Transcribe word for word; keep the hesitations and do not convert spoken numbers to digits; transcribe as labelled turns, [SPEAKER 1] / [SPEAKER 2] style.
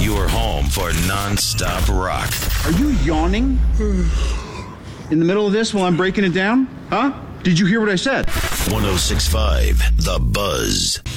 [SPEAKER 1] Your home for non-stop rock.
[SPEAKER 2] Are you yawning? In the middle of this while I'm breaking it down? Huh? Did you hear what I said?
[SPEAKER 1] one oh six point five The Buzz.